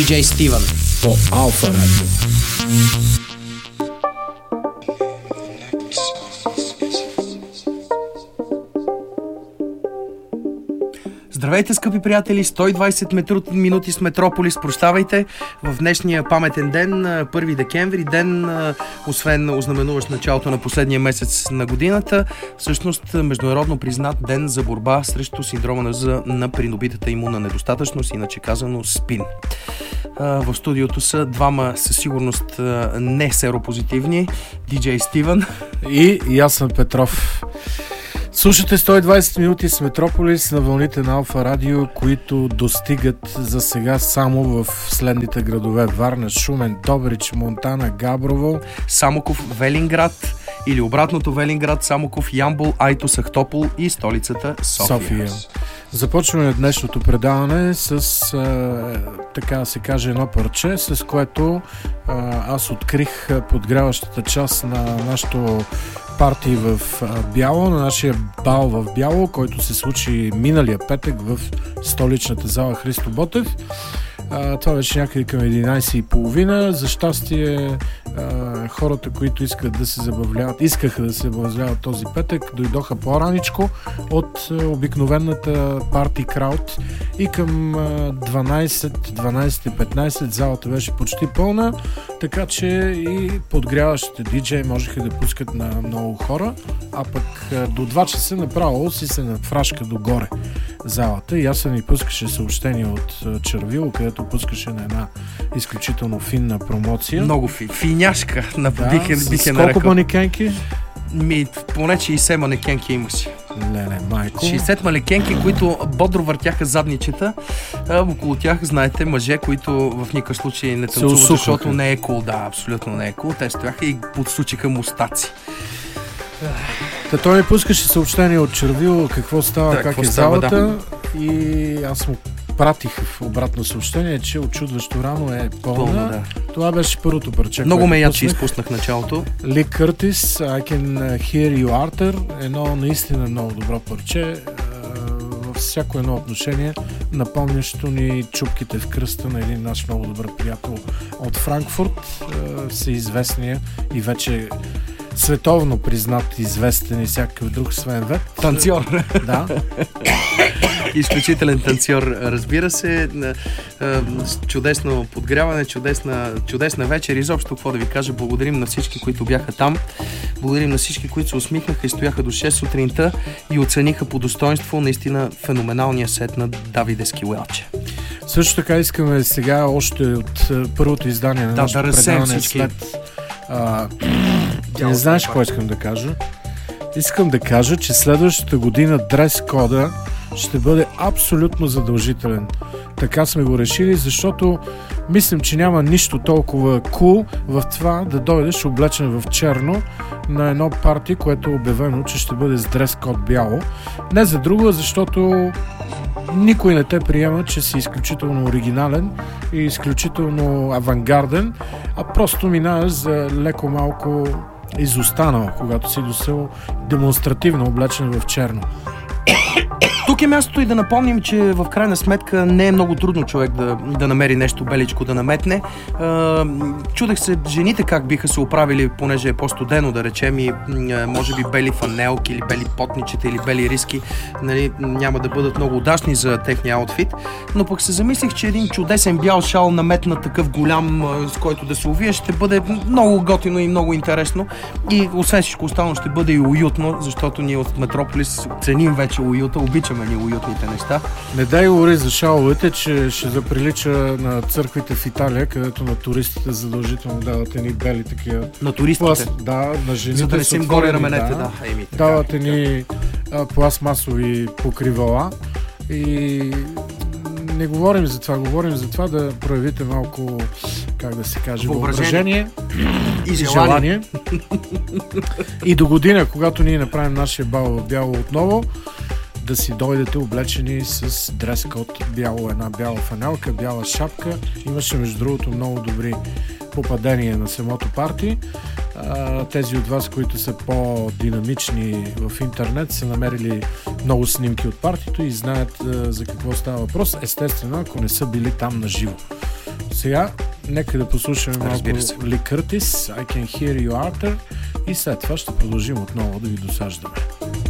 DJ Steven по Алфа Радио. Здравейте, скъпи приятели! 120 минути с Метрополис. Прощавайте в днешния паметен ден, 1 декември, ден, освен ознаменуващ началото на последния месец на годината, всъщност международно признат ден за борба срещу синдрома на придобитата имунна недостатъчност, иначе казано СПИН. В студиото са двама със сигурност не серопозитивни, DJ Steven и Ясен Петров. Слушате 120 минути с Метрополис на вълните на Алфа Радио, които достигат за сега само в следните градове: Варна, Шумен, Добрич, Монтана, Габрово, Самоков, Велинград или обратното: Велинград, Самоков, Ямбол, Айтос, Ахтопол и столицата София. Започваме днешното предаване с, така да се каже, едно парче, с което аз открих подгряващата част на нашото парти в Бяло, на нашия бал в Бяло, който се случи миналия петък в столичната зала Христо Ботев. Това беше някъде към 11:30. За щастие, хората, които искаха да се забавляват този петък, дойдоха по-раничко от обикновената парти крауд и към 12:15 залата беше почти пълна, така че и подгряващите диджеи можеха да пускат на много хора, а пък до 2 часа направо си се надфрашка догоре залата. И аз ни пускаше съобщение от Червило, където пускаше на една изключително финна промоция. Много финяшка, бих е колко манекенки? Поне 60 манекенки имаше. Леле, майко. 60 манекенки, които бодро въртяха задничета. Около тях, знаете, мъже, които в никакъв случай не танцуват, защото не е кул. Да, абсолютно не е кул. Те стояха и подсучиха мустаци. Той ми пускаше съобщение от Червило какво става, как е залата, и аз му пратих в обратно съобщение, че очудващо рано е пълна. Да. Това беше първото парче. Много ме яд, че изпуснах началото. Ли Къртис, I Can Hear You Arthur, едно наистина много добро парче, във всяко едно отношение, напомнящо ни чупките в кръста на един наш много добър приятел от Франкфурт, всеизвестния и вече световно признат, известен и всякакъв друг Свен Вет. Танцор. Да. Изключителен танцор, разбира се. Чудесно подгряване, чудесна вечер. Изобщо, какво да ви кажа, благодарим на всички, които бяха там. Благодарим на всички, които се усмихнаха и стояха до 6 сутринта и оцениха по достоинство наистина феноменалния сет на Давидески Уелче. Също така искаме сега още от първото издание на нашето предаване след... Ти не знаеш какво искам да кажа? Искам да кажа, че следващата година дрес кода ще бъде абсолютно задължителен. Така сме го решили, защото мислим, че няма нищо толкова кул в това да дойдеш облечен в черно на едно парти, което е обявено, че ще бъде с дрес код бяло. Не за друго, защото никой не те приема, че си изключително оригинален и изключително авангарден, а просто минаваш за леко малко изостанал, когато си дошъл демонстративно облечен в черно. Тук е мястото и да напомним, че в крайна сметка не е много трудно човек да намери нещо беличко да наметне. Чудех се жените как биха се оправили, понеже е по-студено, да речем, и може би бели фанелки или бели потничета или бели риски, нали, няма да бъдат много удачни за техния аутфит, но пък се замислих, че един чудесен бял шал наметна такъв голям, с който да се увие, ще бъде много готино и много интересно, и освен всичко останало ще бъде и уютно, защото ние от Метрополис ценим вече уюта, обичаме ни уютните неща. Не дай говори за шаловете, че ще заприлича на църквите в Италия, където на туристите задължително дават едни бели такива. На туристите? Да, на жените. За да не си им горе раменете, да. Дават едни пластмасови покривала и не говорим за това, говорим за това да проявите малко, как да се каже, въображение и желание. И до година, когато ние направим нашия бал в Бяло отново, да си дойдете облечени с дрес-код бяло, една бяла фанелка, бяла шапка. Имаше, между другото, много добри попадения на самото парти. Тези от вас, които са по-динамични в интернет, са намерили много снимки от партито и знаят за какво става въпрос. Естествено, ако не са били там на живо. Сега, нека да послушаме малко Разбира се. Ли Къртис, I Can Hear You Arthur, и след това ще продължим отново да ви досаждаме.